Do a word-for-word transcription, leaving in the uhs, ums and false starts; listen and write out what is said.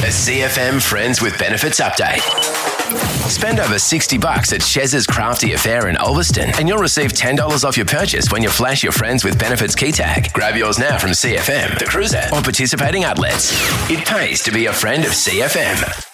A C F M Friends with Benefits update. Spend over sixty bucks at Chez's Crafty Affair in Ulverston and you'll receive ten dollars off your purchase when you flash your Friends with Benefits key tag. Grab yours now from C F M, the Cruiser, or participating outlets. It pays to be a friend of C F M.